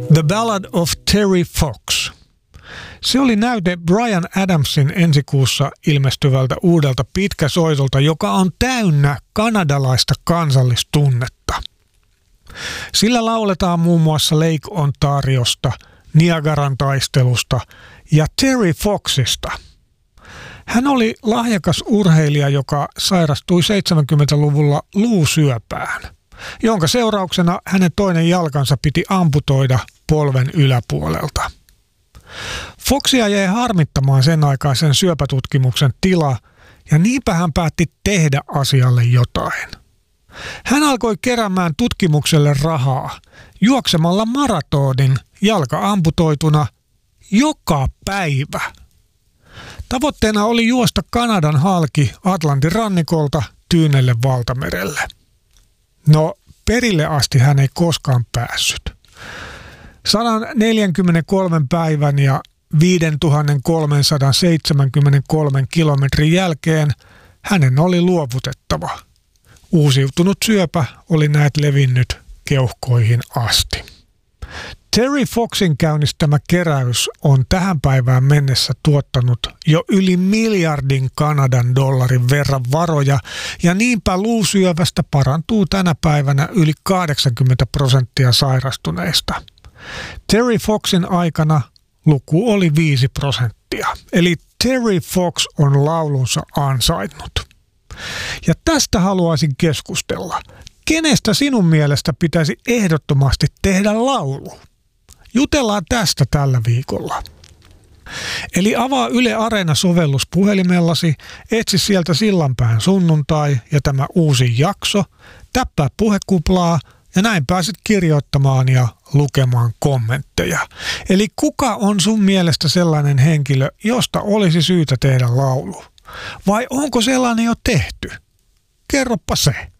The Ballad of Terry Fox. Se oli näyte Bryan Adamsin ensikuussa ilmestyvältä uudelta pitkäsoitolta, joka on täynnä kanadalaista kansallistunnetta. Sillä lauletaan muun muassa Lake Ontariosta, Niagaran taistelusta ja Terry Foxista. Hän oli lahjakas urheilija, joka sairastui 70-luvulla luusyöpään, jonka seurauksena hänen toinen jalkansa piti amputoida polven yläpuolelta. Foxia jäi harmittamaan sen aikaisen syöpätutkimuksen tila, ja niinpä hän päätti tehdä asialle jotain. Hän alkoi keräämään tutkimukselle rahaa juoksemalla maratonin jalka amputoituna joka päivä. Tavoitteena oli juosta Kanadan halki Atlantin rannikolta Tyynelle valtamerelle. No, perille asti hän ei koskaan päässyt. 143 päivän ja 5373 kilometrin jälkeen hänen oli luovutettava. Uusiutunut syöpä oli näet levinnyt keuhkoihin asti. Terry Foxin käynnistämä keräys on tähän päivään mennessä tuottanut jo yli $1 miljardin Kanadan dollarin verran varoja, ja niinpä luusyövästä parantuu tänä päivänä yli 80% sairastuneista. Terry Foxin aikana luku oli 5%, eli Terry Fox on laulunsa ansainnut. Ja tästä haluaisin keskustella. Kenestä sinun mielestä pitäisi ehdottomasti tehdä laulu? Jutellaan tästä tällä viikolla. Eli avaa Yle Areena-sovellus puhelimellasi, etsi sieltä Sillanpään sunnuntai ja tämä uusi jakso, täppää puhekuplaa ja näin pääset kirjoittamaan ja lukemaan kommentteja. Eli kuka on sun mielestä sellainen henkilö, josta olisi syytä tehdä laulu? Vai onko sellainen jo tehty? Kerropa se.